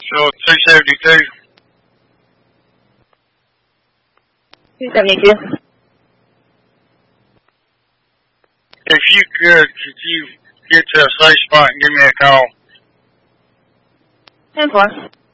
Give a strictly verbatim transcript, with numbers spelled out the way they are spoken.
So three seventy-two. two seventy-two. If you could, could you get to a safe spot and give me a call? ten four.